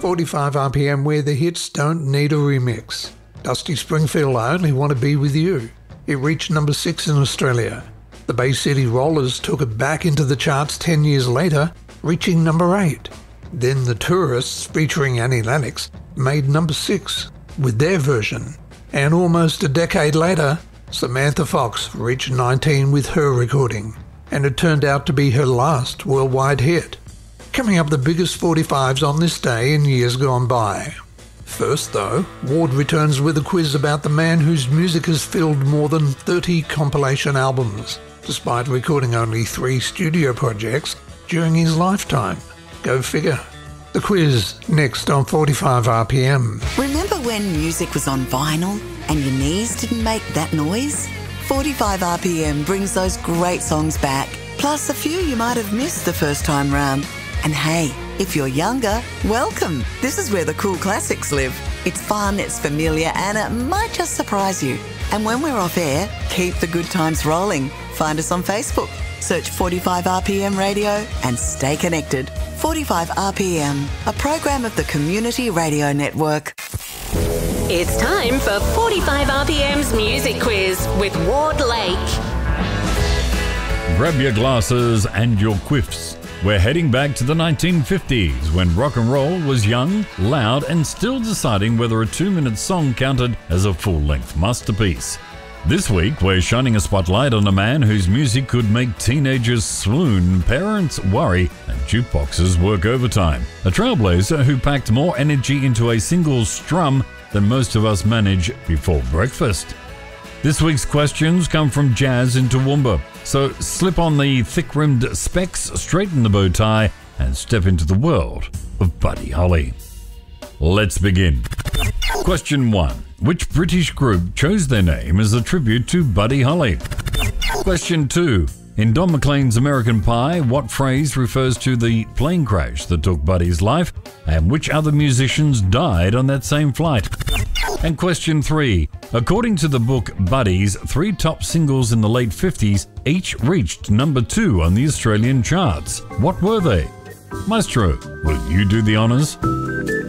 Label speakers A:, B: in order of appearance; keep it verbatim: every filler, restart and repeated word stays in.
A: forty-five R P M, where the hits don't need a remix. Dusty Springfield, I Only Want to Be With You. It reached number six in Australia. The Bay City Rollers took it back into the charts ten years later, reaching number eight. Then the Tourists, featuring Annie Lennox, made number six with their version. And almost a decade later, Samantha Fox reached nineteen with her recording, and it turned out to be her last worldwide hit. Coming up, the biggest forty-fives on this day in years gone by. First though, Ward returns with a quiz about the man whose music has filled more than thirty compilation albums, despite recording only three studio projects during his lifetime. Go figure. The quiz, next on forty-five R P M.
B: Remember when music was on vinyl and your knees didn't make that noise? forty-five R P M brings those great songs back, plus a few you might have missed the first time round. And hey, if you're younger, welcome. This is where the cool classics live. It's fun, it's familiar, and it might just surprise you. And when we're off air, keep the good times rolling. Find us on Facebook. Search forty-five R P M Radio and stay connected. forty-five R P M, a program of the Community Radio Network.
C: It's time for forty-five R P M's Music Quiz with Ward Lake.
D: Grab your glasses and your quiffs. We're heading back to the nineteen fifties when rock and roll was young, loud, and still deciding whether a two-minute song counted as a full-length masterpiece. This week, we're shining a spotlight on a man whose music could make teenagers swoon, parents worry, and jukeboxes work overtime. A trailblazer who packed more energy into a single strum than most of us manage before breakfast. This week's questions come from Jazz in Toowoomba, so slip on the thick-rimmed specs, straighten the bow tie, and step into the world of Buddy Holly. Let's begin. Question one. Which British group chose their name as a tribute to Buddy Holly? Question two. In Don McLean's American Pie, what phrase refers to the plane crash that took Buddy's life, and which other musicians died on that same flight? And question three. According to the book Buddies, three top singles in the late fifties each reached number two on the Australian charts. What were they? Maestro, will you do the honours?